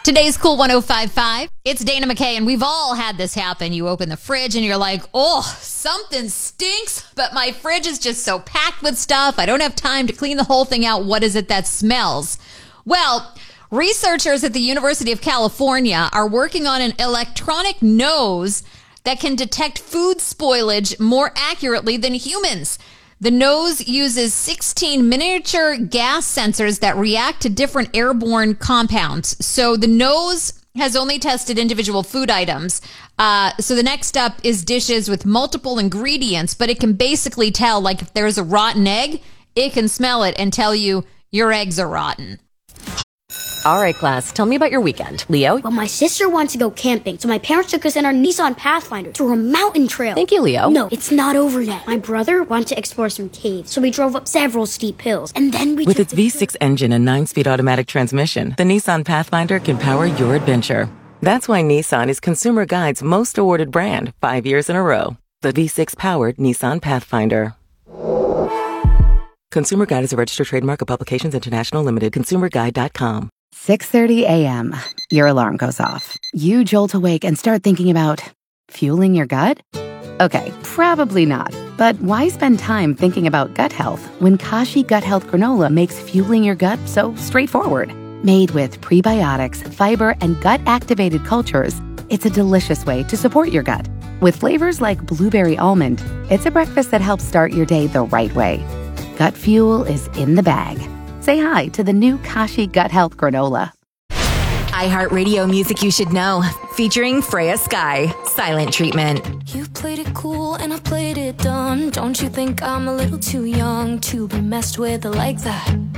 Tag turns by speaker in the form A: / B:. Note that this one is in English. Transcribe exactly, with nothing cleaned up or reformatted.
A: Today's Cool one oh five point five. It's Dana McKay, and we've all had this happen. You open the fridge and you're like, oh, something stinks, but my fridge is just so packed with stuff. I don't have time to clean the whole thing out. What is it that smells? Well, researchers at the University of California are working on an electronic nose that can detect food spoilage more accurately than humans. The nose uses sixteen miniature gas sensors that react to different airborne compounds. So the nose has only tested individual food items. Uh, so the next up is dishes with multiple ingredients, but it can basically tell, like if there's a rotten egg, it can smell it and tell you your eggs are rotten.
B: All right, class, tell me about your weekend. Leo?
C: Well, my sister wants to go camping, so my parents took us in our Nissan Pathfinder through a mountain trail.
B: Thank you, Leo.
C: No, it's not over yet. My brother wanted to explore some caves, so we drove up several steep hills, and then we
D: With
C: took
D: its V six engine and nine-speed automatic transmission, the Nissan Pathfinder can power your adventure. That's why Nissan is Consumer Guide's most awarded brand five years in a row. The V six-powered Nissan Pathfinder. Consumer Guide is a registered trademark of Publications International Limited. consumer guide dot com.
E: six thirty a.m. Your alarm goes off. You jolt awake and start thinking about fueling your gut? Okay, probably not. But why spend time thinking about gut health when Kashi Gut Health Granola makes fueling your gut so straightforward? Made with prebiotics, fiber, and gut-activated cultures, it's a delicious way to support your gut. With flavors like blueberry almond, it's a breakfast that helps start your day the right way. Gut fuel is in the bag. Say hi to the new Kashi Gut Health Granola.
F: iHeartRadio music you should know, featuring Freya Sky, Silent Treatment.
G: You played it cool and I played it dumb. Don't you think I'm a little too young to be messed with like that?